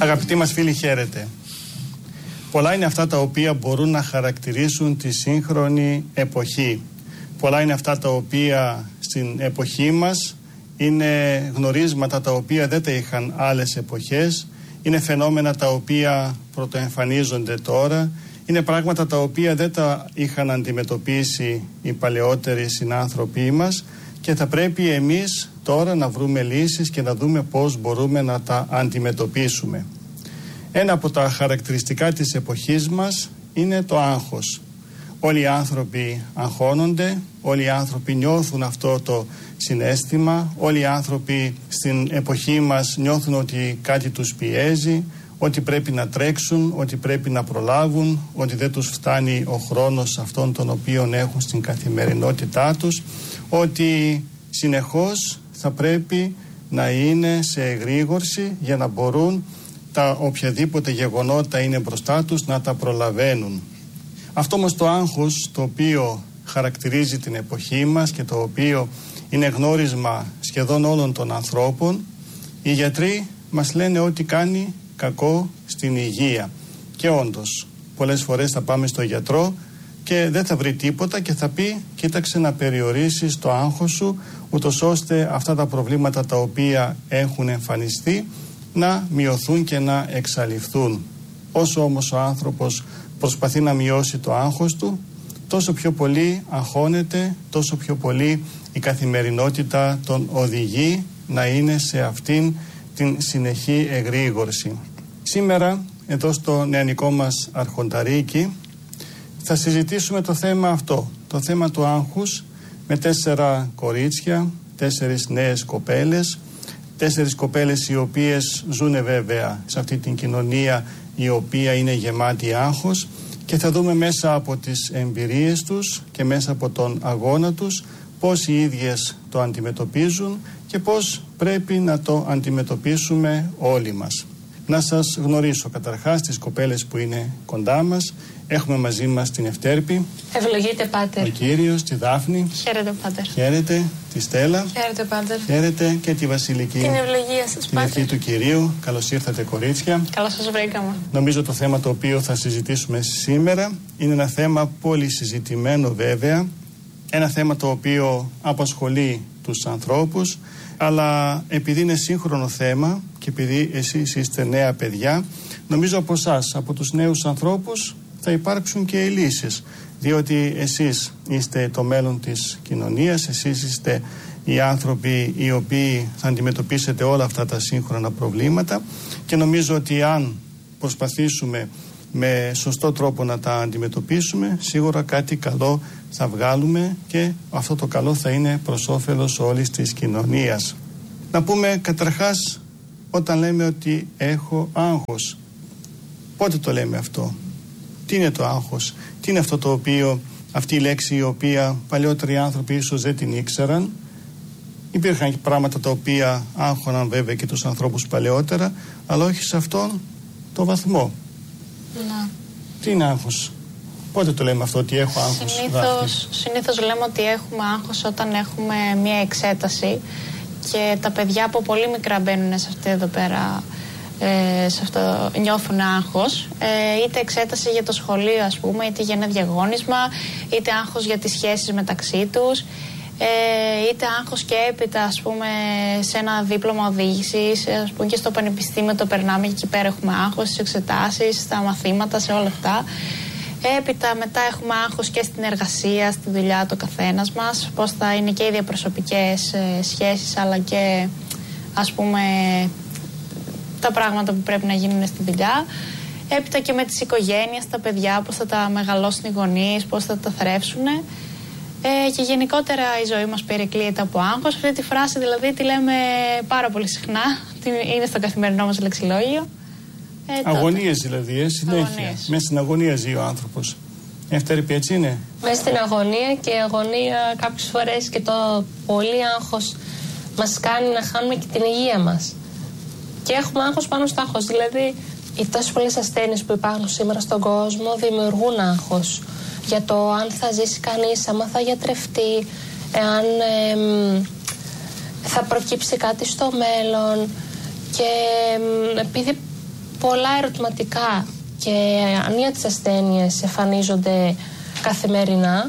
Αγαπητοί μας φίλοι, χαίρετε. Πολλά είναι αυτά τα οποία μπορούν να χαρακτηρίσουν τη σύγχρονη εποχή. Πολλά είναι αυτά τα οποία στην εποχή μας είναι γνωρίσματα τα οποία δεν τα είχαν άλλες εποχές. Είναι φαινόμενα τα οποία πρωτοεμφανίζονται τώρα. Είναι πράγματα τα οποία δεν τα είχαν αντιμετωπίσει οι παλαιότεροι συνάνθρωποι μας και θα πρέπει εμείς τώρα να βρούμε λύσεις και να δούμε πώς μπορούμε να τα αντιμετωπίσουμε. Ένα από τα χαρακτηριστικά της εποχής μας είναι το άγχος. Όλοι οι άνθρωποι αγχώνονται, όλοι οι άνθρωποι νιώθουν αυτό το συναίσθημα, όλοι οι άνθρωποι στην εποχή μας νιώθουν ότι κάτι τους πιέζει, ότι πρέπει να τρέξουν, ότι πρέπει να προλάβουν, ότι δεν τους φτάνει ο χρόνος αυτόν τον οποίο έχουν στην καθημερινότητά τους, ότι συνεχώς θα πρέπει να είναι σε εγρήγορση για να μπορούν τα οποιαδήποτε γεγονότα είναι μπροστά τους να τα προλαβαίνουν. Αυτό όμως το άγχος το οποίο χαρακτηρίζει την εποχή μας και το οποίο είναι γνώρισμα σχεδόν όλων των ανθρώπων, οι γιατροί μας λένε ότι κάνει κακό στην υγεία. Και όντως, πολλές φορές θα πάμε στο γιατρό και δεν θα βρει τίποτα και θα πει κοίταξε να περιορίσεις το άγχος σου ούτως ώστε αυτά τα προβλήματα τα οποία έχουν εμφανιστεί να μειωθούν και να εξαλειφθούν. Όσο όμως ο άνθρωπος προσπαθεί να μειώσει το άγχος του, τόσο πιο πολύ αγχώνεται, τόσο πιο πολύ η καθημερινότητα τον οδηγεί να είναι σε αυτήν την συνεχή εγρήγορση. Σήμερα, εδώ στο νεανικό μας αρχονταρίκι, θα συζητήσουμε το θέμα αυτό, το θέμα του άγχους, με 4 κορίτσια, 4 νέες κοπέλες, 4 κοπέλες οι οποίες ζουν βέβαια σε αυτή την κοινωνία η οποία είναι γεμάτη άγχος και θα δούμε μέσα από τις εμπειρίες τους και μέσα από τον αγώνα τους πώς οι ίδιες το αντιμετωπίζουν και πώς πρέπει να το αντιμετωπίσουμε όλοι μας. Να σας γνωρίσω καταρχάς τις κοπέλες που είναι κοντά μας. Έχουμε μαζί μας την Ευτέρπη. Ευλογείτε, Πάτερ. Ο Κύριος, τη Δάφνη. Χαίρετε, Πάτερ. Χαίρετε, τη Στέλλα. Χαίρετε, Πάτερ. Χαίρετε και τη Βασιλική. Την ευλογία σας, την ευχή του Κυρίου. Καλώς ήρθατε, κορίτσια. Καλώς σας βρήκαμε. Νομίζω το θέμα το οποίο θα συζητήσουμε σήμερα είναι ένα θέμα πολύ συζητημένο βέβαια. Ένα θέμα το οποίο απασχολεί τους ανθρώπους, αλλά επειδή είναι σύγχρονο θέμα και επειδή εσείς είστε νέα παιδιά, νομίζω από εσάς, από τους νέους ανθρώπους, θα υπάρξουν και οι λύσεις. Διότι εσείς είστε το μέλλον της κοινωνίας, εσείς είστε οι άνθρωποι οι οποίοι θα αντιμετωπίσετε όλα αυτά τα σύγχρονα προβλήματα και νομίζω ότι αν προσπαθήσουμε με σωστό τρόπο να τα αντιμετωπίσουμε, σίγουρα κάτι καλό θα βγάλουμε και αυτό το καλό θα είναι προς όφελος όλης της κοινωνίας. Να πούμε καταρχάς, όταν λέμε ότι έχω άγχος, πότε το λέμε αυτό? Τι είναι το άγχος? Τι είναι αυτό το οποίο, αυτή η λέξη η οποία παλιότεροι άνθρωποι ίσως δεν την ήξεραν? Υπήρχαν και πράγματα τα οποία άγχωναν βέβαια και τους ανθρώπους παλαιότερα, αλλά όχι σε αυτόν το βαθμό. Να. Τι είναι άγχος? Πότε το λέμε αυτό ότι έχω άγχος? Συνήθως λέμε ότι έχουμε άγχος όταν έχουμε μια εξέταση και τα παιδιά από πολύ μικρά μπαίνουν σε αυτή εδώ πέρα, σε αυτό, νιώθουν άγχος, είτε εξέταση για το σχολείο ας πούμε, είτε για ένα διαγώνισμα, είτε άγχος για τις σχέσεις μεταξύ τους, είτε άγχος και έπειτα ας πούμε σε ένα δίπλωμα οδήγησης, ας πούμε και στο πανεπιστήμιο το περνάμε και εκεί πέρα έχουμε άγχος, στις εξετάσεις, στα μαθήματα, σε όλα αυτά. Έπειτα μετά έχουμε άγχος και στην εργασία, στη δουλειά το καθένας μας, πώς θα είναι και οι διαπροσωπικές σχέσεις αλλά και ας πούμε τα πράγματα που πρέπει να γίνουν στη δουλειά. Έπειτα και με τις οικογένειες, τα παιδιά, πώς θα τα μεγαλώσουν οι γονείς, πώς θα τα θρέψουν. Και γενικότερα η ζωή μας περικλείεται από άγχος. Αυτή τη φράση δηλαδή τη λέμε πάρα πολύ συχνά, είναι στο καθημερινό μας λεξιλόγιο. Αγωνίες δηλαδή, συνέχεια. Αγωνίες. Μέσα στην αγωνία ζει ο άνθρωπος. Ευτέρπη, έτσι είναι? Μέσα στην αγωνία, και η αγωνία κάποιες φορές και το πολύ άγχος μας κάνει να χάνουμε και την υγεία μας. Και έχουμε άγχος πάνω στο άγχος. Δηλαδή, οι τόσες πολλές ασθένειες που υπάρχουν σήμερα στον κόσμο δημιουργούν άγχος. Για το αν θα ζήσει κανείς, άμα θα γιατρευτεί, εάν θα προκύψει κάτι στο μέλλον. Και επειδή πολλά ερωτηματικά και ανίατες ασθένειες εμφανίζονται καθημερινά,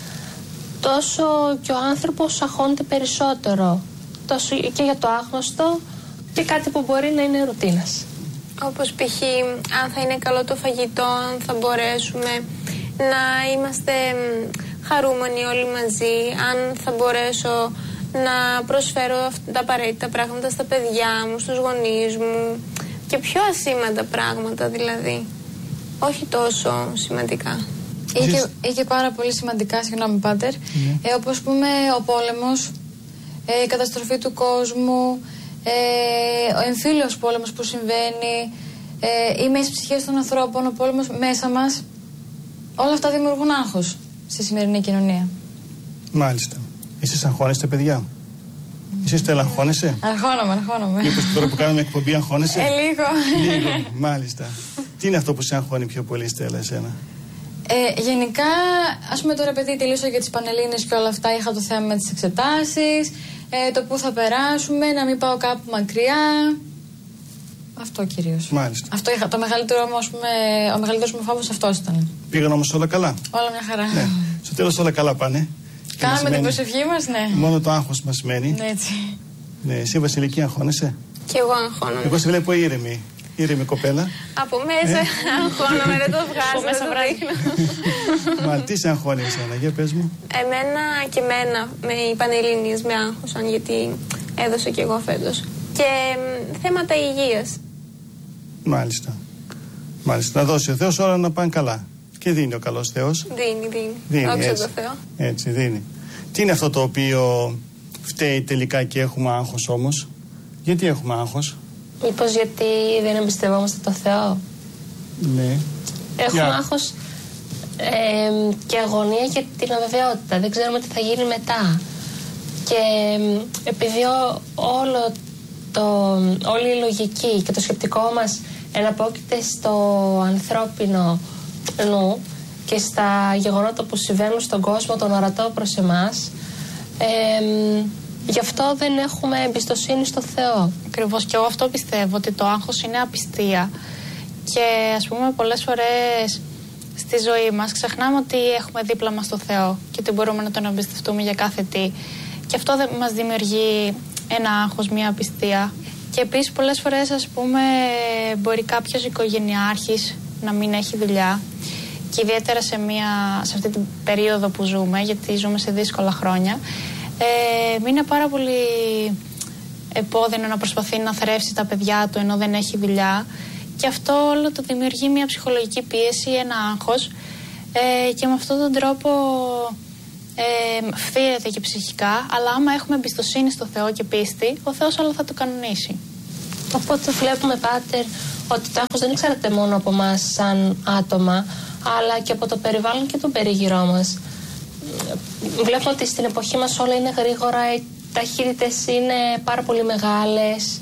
τόσο και ο άνθρωπος αγχώνεται περισσότερο, τόσο και για το άγνωστο και κάτι που μπορεί να είναι ρουτίνας. Όπως π.χ. αν θα είναι καλό το φαγητό, αν θα μπορέσουμε να είμαστε χαρούμενοι όλοι μαζί, αν θα μπορέσω να προσφέρω τα απαραίτητα πράγματα στα παιδιά μου, στους γονείς μου και πιο ασήμαντα πράγματα δηλαδή, όχι τόσο σημαντικά. Ή και πάρα πολύ σημαντικά, συγγνώμη πάτερ, όπως πούμε ο πόλεμος, η καταστροφή του κόσμου, ο εμφύλιος πόλεμος που συμβαίνει, οι μέσες ψυχές των ανθρώπων, ο πόλεμος μέσα μας, όλα αυτά δημιουργούν άγχος στη σημερινή κοινωνία. Μάλιστα. Εσείς αγχώνεστε, παιδιά? Εσείς αγχώνεσαι? Αγχώνομαι. Μήπως τώρα που κάνουμε εκπομπή αγχώνεσαι? Λίγο. Μάλιστα. Τι είναι αυτό που σε αγχώνει πιο πολύ, Στέλλα, εσένα? Γενικά, ας πούμε τώρα, επειδή τελείωσα για τις Πανελλήνιες και όλα αυτά, είχα το θέμα με τις εξετάσεις, το που θα περάσουμε, να μην πάω κάπου μακριά. Αυτό κυρίως. Μάλιστα. Αυτό είχα. Το μεγαλύτερο μου, ας πούμε, ο μεγαλύτερος μου φόβος αυτός ήταν. Πήγαν όμως όλα καλά? Όλα μια χαρά. Ναι. Στο τέλος όλα καλά πάνε. Κάναμε την προσευχή μας, ναι. Μόνο το άγχος μας μένει. Ναι, έτσι. Ναι, εσύ, Βασιλική, αγχώνεσαι? Και εγώ αγχώνομαι. Εγώ σε βλέπω ήρεμη. Ήρεμη κοπέλα. Από μέσα αγχώνομαι, δεν το βγάζω, δεν το δείχνω. Μα τι σε αγχώνει εσένα, για πες μου. Εμένα με οι Πανελλήνιες με άγχωσαν, γιατί έδωσα κι εγώ φέτος. Και θέματα υγείας. Μάλιστα. Να δώσει ο Θεός όλα να πάνε καλά. Και δίνει ο καλός Θεός. Δίνει. Δόξα τω Θεώ. Έτσι, δίνει. Τι είναι αυτό το οποίο φταίει τελικά και έχουμε άγχος όμως? Γιατί έχουμε άγχος? Μήπως γιατί δεν εμπιστευόμαστε το Θεό? Ναι. Έχουμε άγχος και αγωνία και την αβεβαιότητα. Δεν ξέρουμε τι θα γίνει μετά. Και επειδή όλη η λογική και το σκεπτικό μας εναπόκειται στο ανθρώπινο νου και στα γεγονότα που συμβαίνουν στον κόσμο, τον ορατό προς εμάς, γι' αυτό δεν έχουμε εμπιστοσύνη στο Θεό. Ακριβώς, και εγώ αυτό πιστεύω, ότι το άγχος είναι απιστία. Και ας πούμε πολλές φορές στη ζωή μας ξεχνάμε ότι έχουμε δίπλα μας το Θεό και ότι μπορούμε να τον εμπιστευτούμε για κάθε τι. Και αυτό μας δημιουργεί ένα άγχος, μια απιστία. Και επίσης πολλές φορές, ας πούμε, μπορεί κάποιος οικογενειάρχης να μην έχει δουλειά, και ιδιαίτερα σε αυτή την περίοδο που ζούμε, γιατί ζούμε σε δύσκολα χρόνια, είναι πάρα πολύ επώδυνο να προσπαθεί να θρέψει τα παιδιά του ενώ δεν έχει δουλειά, και αυτό όλο το δημιουργεί μια ψυχολογική πίεση, ένα άγχος, και με αυτόν τον τρόπο φθείρεται και ψυχικά. Αλλά άμα έχουμε εμπιστοσύνη στο Θεό και πίστη, ο Θεός όλα θα το κανονίσει. Οπότε βλέπουμε, Πάτερ, ότι το άγχος δεν εξαρτάται μόνο από εμάς σαν άτομα, αλλά και από το περιβάλλον και τον περίγυρό μας. Βλέπουμε ότι στην εποχή μας όλα είναι γρήγορα, οι ταχύτητες είναι πάρα πολύ μεγάλες.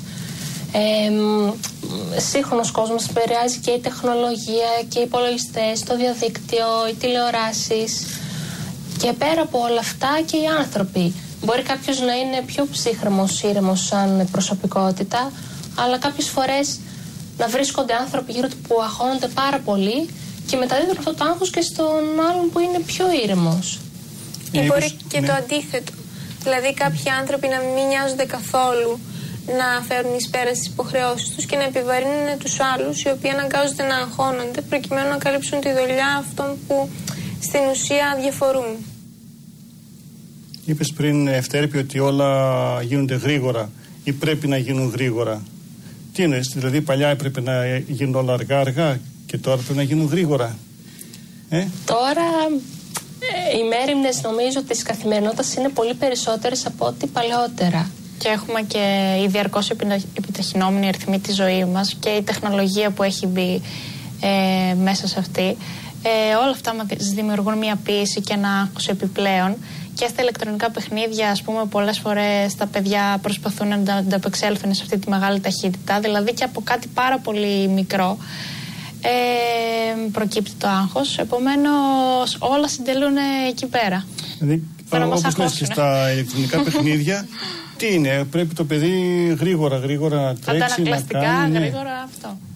Σύγχρονος κόσμος επηρεάζει και η τεχνολογία και οι υπολογιστές, το διαδίκτυο, οι τηλεοράσεις. Και πέρα από όλα αυτά και οι άνθρωποι. Μπορεί κάποιος να είναι πιο ψύχρεμος, ήρεμος σαν προσωπικότητα, αλλά κάποιες φορές να βρίσκονται άνθρωποι γύρω του που αγχώνονται πάρα πολύ και μεταδίδουν αυτό το άγχος και στον άλλον που είναι πιο ήρεμος. Ή μπορεί και το αντίθετο. Δηλαδή κάποιοι άνθρωποι να μην νοιάζονται καθόλου να φέρουν εις πέρα στις υποχρεώσεις τους και να επιβαρύνουν τους άλλους, οι οποίοι αναγκάζονται να αγχώνονται προκειμένου να καλύψουν τη δουλειά αυτών που στην ουσία διαφορούν. Είπες πριν, Ευτέρπη, ότι όλα γίνονται γρήγορα ή πρέπει να γίνουν γρήγορα. Τι εννοείς, δηλαδή παλιά έπρεπε να γίνουν όλα αργά και τώρα πρέπει να γίνουν γρήγορα? Τώρα οι μέριμνες νομίζω της καθημερινότητας είναι πολύ περισσότερες από ό,τι παλαιότερα. Και έχουμε και η διαρκώς επιταχυνόμενη αριθμή της ζωής μας και η τεχνολογία που έχει μπει μέσα σε αυτή. Όλα αυτά μας δημιουργούν μια πίεση και ένα άγχος επιπλέον. Και στα ηλεκτρονικά παιχνίδια, ας πούμε, πολλές φορές τα παιδιά προσπαθούν να ανταπεξέλθουν σε αυτή τη μεγάλη ταχύτητα. Δηλαδή και από κάτι πάρα πολύ μικρό προκύπτει το άγχος. Επομένως όλα συντελούν εκεί πέρα. Δηλαδή, όπως λες και στα ηλεκτρονικά παιχνίδια, τι είναι, πρέπει το παιδί γρήγορα να τρέξει, να κάνει. γρήγορα αυτό. Ναι,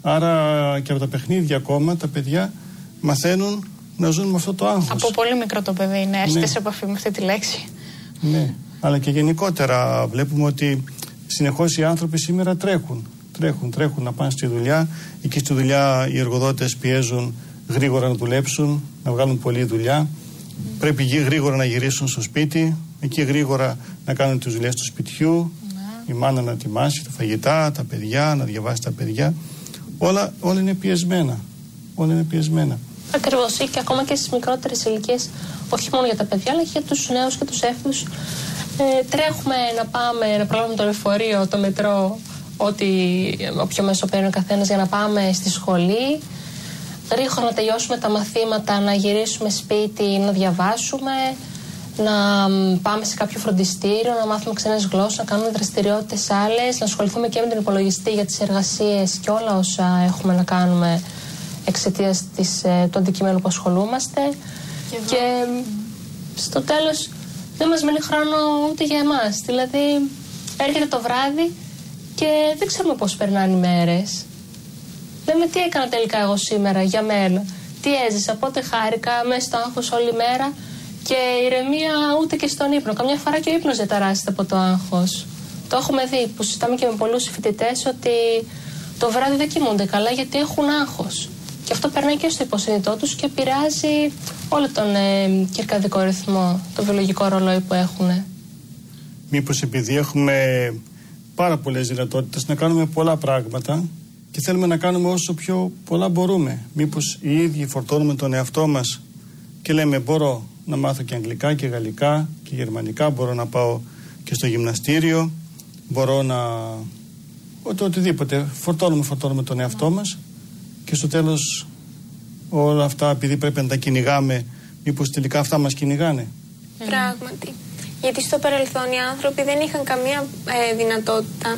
Άρα και από τα παιχνίδια ακόμα τα παιδιά μαθαίνουν να ζουν με αυτό το άγχος. Από πολύ μικρό το παιδί να έρχεται σε επαφή με αυτή τη λέξη. Ναι, αλλά και γενικότερα βλέπουμε ότι συνεχώς οι άνθρωποι σήμερα τρέχουν να πάνε στη δουλειά. Εκεί στη δουλειά οι εργοδότες πιέζουν γρήγορα να δουλέψουν, να βγάλουν πολλή δουλειά. Πρέπει γρήγορα να γυρίσουν στο σπίτι, εκεί γρήγορα να κάνουν τις δουλειές του σπιτιού, η μάνα να ετοιμάσει τα φαγητά, τα παιδιά, να διαβάσει τα παιδιά. Όλα είναι πιεσμένα. Ακριβώς, και ακόμα και στις μικρότερες ηλικίες, όχι μόνο για τα παιδιά, αλλά και για τους νέους και τους έφηβους. Τρέχουμε να πάμε να προλάβουμε το λεωφορείο, το μετρό, όποιο μέσο παίρνει ο καθένας, για να πάμε στη σχολή. Γρήγορα να τελειώσουμε τα μαθήματα, να γυρίσουμε σπίτι, να διαβάσουμε, να πάμε σε κάποιο φροντιστήριο, να μάθουμε ξένες γλώσσες, να κάνουμε δραστηριότητες άλλες, να ασχοληθούμε και με τον υπολογιστή για τις εργασίες και όλα όσα έχουμε να κάνουμε εξαιτίας του αντικειμένου που ασχολούμαστε. Και στο τέλος δεν μας μένει χρόνο ούτε για εμάς. Δηλαδή έρχεται το βράδυ και δεν ξέρουμε πώς περνάνε οι μέρες. Λέμε τι έκανα τελικά εγώ σήμερα για μένα, τι έζησα, πότε χάρηκα, μέσα στο άγχος όλη μέρα, και ηρεμία ούτε και στον ύπνο. Καμιά φορά και ο ύπνος δεν ταράσσεται από το άγχος. Το έχουμε δει, που συζητάμε και με πολλούς φοιτητές, ότι το βράδυ δεν κοιμούνται καλά γιατί έχουν άγχος. Και αυτό περνάει και στο υποσυνείδητό τους και επηρεάζει όλο τον κυρκαδικό ρυθμό, το βιολογικό ρολόι που έχουν. Μήπως επειδή έχουμε πάρα πολλές δυνατότητες να κάνουμε πολλά πράγματα και θέλουμε να κάνουμε όσο πιο πολλά μπορούμε, μήπως οι ίδιοι φορτώνουμε τον εαυτό μας και λέμε μπορώ να μάθω και αγγλικά και γαλλικά και γερμανικά, μπορώ να πάω και στο γυμναστήριο, μπορώ να... οτιδήποτε. Φορτώνουμε τον εαυτό μας και στο τέλος όλα αυτά, επειδή πρέπει να τα κυνηγάμε, μήπως τελικά αυτά μας κυνηγάνε. Πράγματι. Γιατί στο παρελθόν οι άνθρωποι δεν είχαν καμία δυνατότητα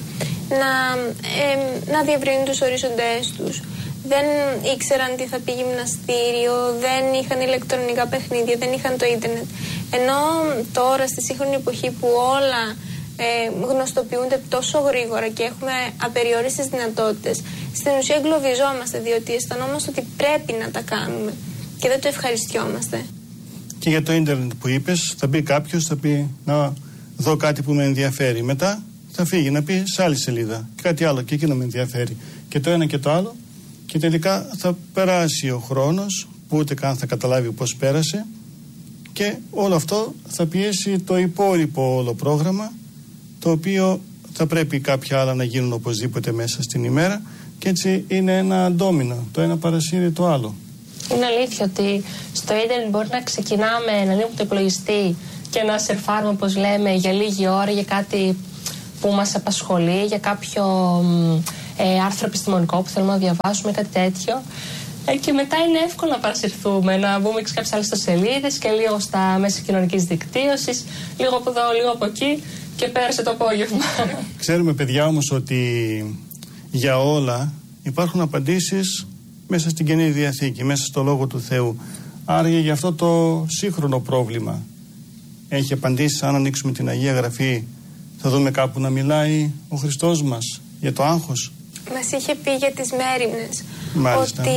να διευρύνουν τους ορίζοντές τους. Δεν ήξεραν τι θα πει γυμναστήριο, δεν είχαν ηλεκτρονικά παιχνίδια, δεν είχαν το ίντερνετ. Ενώ τώρα στη σύγχρονη εποχή που όλα γνωστοποιούνται τόσο γρήγορα και έχουμε απεριόριστες δυνατότητες, στην ουσία εγκλωβιζόμαστε, διότι αισθανόμαστε ότι πρέπει να τα κάνουμε και δεν το ευχαριστιόμαστε. Και για το ίντερνετ που είπες, θα μπει κάποιος, θα πει να δω κάτι που με ενδιαφέρει. Μετά θα φύγει να πει σε άλλη σελίδα κάτι άλλο και εκείνο με ενδιαφέρει. Και το ένα και το άλλο. Και τελικά θα περάσει ο χρόνος που ούτε καν θα καταλάβει πώς πέρασε, και όλο αυτό θα πιέσει το υπόλοιπο όλο πρόγραμμα, το οποίο θα πρέπει κάποια άλλα να γίνουν οπωσδήποτε μέσα στην ημέρα, και έτσι είναι ένα ντόμινο, το ένα παρασύρει το άλλο. Είναι αλήθεια ότι στο ίντερνετ μπορεί να ξεκινάμε να ανοίγουμε το υπολογιστή και να σερφάρουμε, όπως λέμε, για λίγη ώρα για κάτι που μας απασχολεί, για κάποιο άρθρο επιστημονικό που θέλουμε να διαβάσουμε, κάτι τέτοιο. Και μετά είναι εύκολο να παρασυρθούμε, να μπούμε σε κάποιες άλλες ιστοσελίδες και λίγο στα μέσα κοινωνικής δικτύωσης, λίγο από εδώ, λίγο από εκεί, και πέρασε το απόγευμα. Ξέρουμε, παιδιά, όμως ότι για όλα υπάρχουν απαντήσεις μέσα στην Καινή Διαθήκη, μέσα στο Λόγο του Θεού. Άρα για αυτό το σύγχρονο πρόβλημα έχει απαντήσεις. Αν ανοίξουμε την Αγία Γραφή θα δούμε κάπου να μιλάει ο Χριστός μας για το άγχος. Μας είχε πει για τις μέριμνες. Μάλιστα. Ότι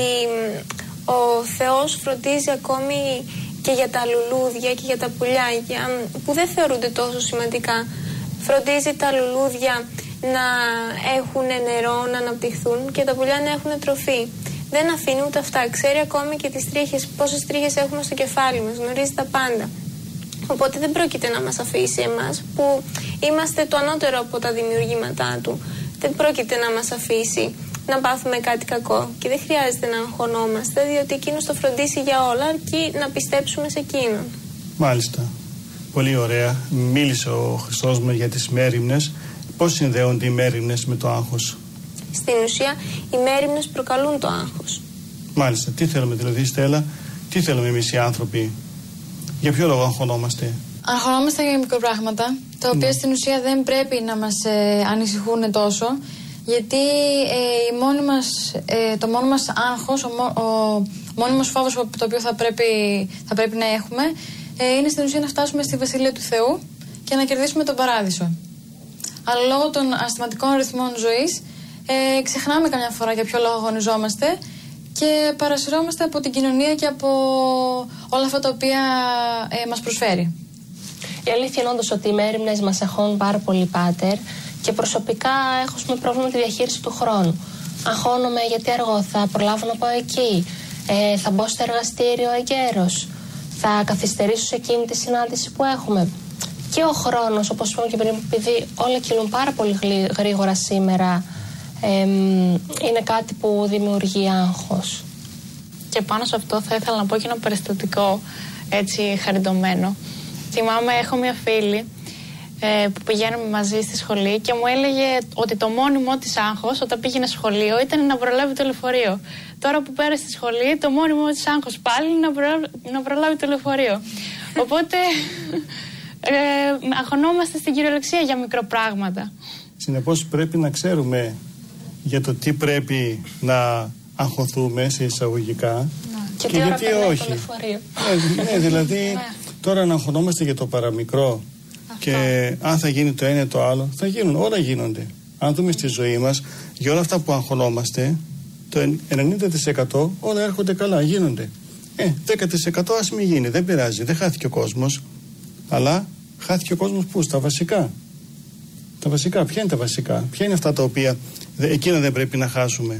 ο Θεός φροντίζει ακόμη και για τα λουλούδια και για τα πουλιά, που δεν θεωρούνται τόσο σημαντικά. Φροντίζει τα λουλούδια να έχουν νερό, να αναπτυχθούν, και τα πουλιά να έχουν τροφή. Δεν αφήνει ούτε αυτά. Ξέρει ακόμη και τις τρίχες, πόσες τρίχες έχουμε στο κεφάλι μας. Γνωρίζει τα πάντα. Οπότε δεν πρόκειται να μας αφήσει εμάς, που είμαστε το ανώτερο από τα δημιουργήματά του. Δεν πρόκειται να μας αφήσει να πάθουμε κάτι κακό. Και δεν χρειάζεται να αγχωνόμαστε, διότι εκείνος το φροντίσει για όλα, αρκεί να πιστέψουμε σε εκείνον. Μάλιστα. Πολύ ωραία. Μίλησε ο Χριστός μας για τις μέριμνες. Πώς συνδέονται οι μέριμνες με το άγχος? Στην ουσία, οι μέριμνες προκαλούν το άγχος. Μάλιστα. Τι θέλουμε δηλαδή, Στέλλα, τι θέλουμε εμείς οι άνθρωποι? Για ποιο λόγο αγχωνόμαστε? Αγχωνόμαστε για μικροπράγματα, τα οποία στην ουσία δεν πρέπει να μας ανησυχούν τόσο, γιατί το μόνο μας άγχος, ο μόνιμος φόβος το οποίο θα πρέπει να έχουμε, είναι στην ουσία να φτάσουμε στη Βασιλεία του Θεού και να κερδίσουμε τον Παράδεισο. Αλλά λόγω των αστηματικών ρυθμών ζωής Ξεχνάμε καμιά φορά για ποιο λόγο αγωνιζόμαστε και παρασυρώμαστε από την κοινωνία και από όλα αυτά τα οποία μας προσφέρει. Η αλήθεια είναι όντως ότι οι μέριμνες μας αγχώνουν πάρα πολύ, πάτερ, και προσωπικά έχω πρόβλημα με τη διαχείριση του χρόνου. Αγχώνομαι γιατί αργό, θα προλάβω να πάω εκεί, θα μπω στο εργαστήριο εγκαίρος, θα καθυστερήσω σε εκείνη τη συνάντηση που έχουμε. Και ο χρόνος, όπως είπαμε και πριν, επειδή όλα κυλούν πάρα πολύ γρήγορα σήμερα, είναι κάτι που δημιουργεί άγχος. Και πάνω σε αυτό θα ήθελα να πω και ένα περιστατικό, έτσι χαριτωμένο. Θυμάμαι, έχω μια φίλη που πηγαίνουμε μαζί στη σχολή και μου έλεγε ότι το μόνιμό της άγχος όταν πήγαινε σχολείο ήταν να προλάβει το λεωφορείο. Τώρα που πέρασε στη σχολή, το μόνιμό της άγχος πάλι να προλάβει το λεωφορείο. Οπότε αγχωνόμαστε στην κυριολεξία για μικροπράγματα. Συνεπώς πρέπει να ξέρουμε για το τι πρέπει να αγχωθούμε σε εισαγωγικά και γιατί όχι. Ναι, δηλαδή τώρα να αγχωνόμαστε για το παραμικρό και αν θα γίνει το ένα ή το άλλο, θα γίνουν, όλα γίνονται. Αν δούμε στη ζωή μας, για όλα αυτά που αγχωνόμαστε, το 90% όλα έρχονται καλά, γίνονται. 10% ας μην γίνει, δεν πειράζει, δεν χάθηκε ο κόσμος, αλλά χάθηκε ο κόσμος πού, στα βασικά. Τα βασικά, ποια είναι τα βασικά, ποια είναι αυτά τα οποία εκείνα δεν πρέπει να χάσουμε.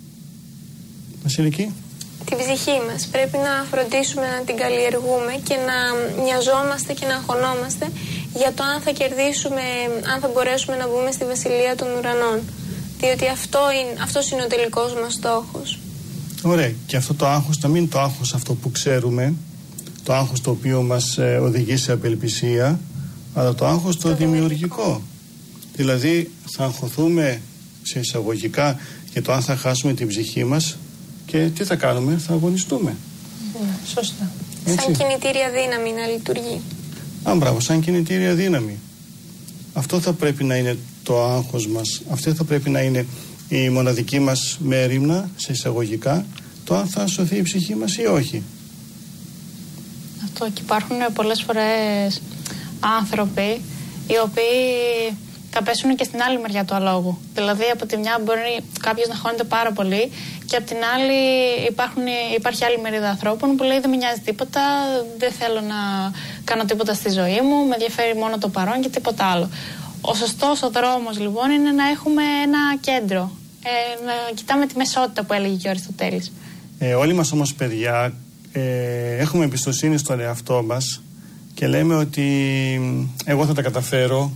Βασιλική. Την ψυχή μας. Πρέπει να φροντίσουμε να την καλλιεργούμε και να νοιαζόμαστε και να αγχωνόμαστε για το αν θα κερδίσουμε, αν θα μπορέσουμε να μπούμε στη Βασιλεία των Ουρανών. Διότι αυτός είναι ο τελικός μας στόχος. Ωραία. Και αυτό το άγχος να μην είναι το άγχος αυτό που ξέρουμε, το άγχος το οποίο μας οδηγεί σε απελπισία, αλλά το άγχος το δημιουργικό. Δηλαδή θα αγχωθούμε σε εισαγωγικά για το αν θα χάσουμε την ψυχή μας και τι θα κάνουμε, θα αγωνιστούμε. Σωστά. Έτσι. Σαν κινητήρια δύναμη να λειτουργεί. Μπράβο, σαν κινητήρια δύναμη. Αυτό θα πρέπει να είναι το άγχος μας. Αυτή θα πρέπει να είναι η μοναδική μας μέριμνα, σε εισαγωγικά, το αν θα σωθεί η ψυχή μας ή όχι. Αυτό, και υπάρχουν πολλές φορές άνθρωποι οι οποίοι θα πέσουν και στην άλλη μεριά του αλόγου. Δηλαδή, από τη μια μπορεί κάποιος να χώνεται πάρα πολύ και από την άλλη υπάρχει άλλη μερίδα ανθρώπων που λέει δεν με νοιάζει τίποτα, δεν θέλω να κάνω τίποτα στη ζωή μου, με ενδιαφέρει μόνο το παρόν και τίποτα άλλο. Ο σωστός ο δρόμος λοιπόν είναι να έχουμε ένα κέντρο, να κοιτάμε τη μεσότητα που έλεγε και ο Αριστοτέλης. Όλοι μας όμως παιδιά έχουμε εμπιστοσύνη στον εαυτό μας και λέμε ότι εγώ θα τα καταφέρω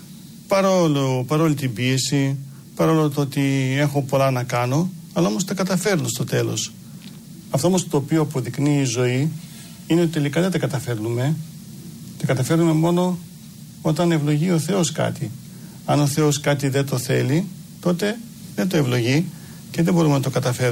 παρόλη την πίεση, παρόλο το ότι έχω πολλά να κάνω, αλλά όμως τα καταφέρνω στο τέλος. Αυτό όμως το οποίο αποδεικνύει η ζωή είναι ότι τελικά δεν τα καταφέρνουμε. Τα καταφέρνουμε μόνο όταν ευλογεί ο Θεός κάτι. Αν ο Θεός κάτι δεν το θέλει, τότε δεν το ευλογεί και δεν μπορούμε να το καταφέρουμε.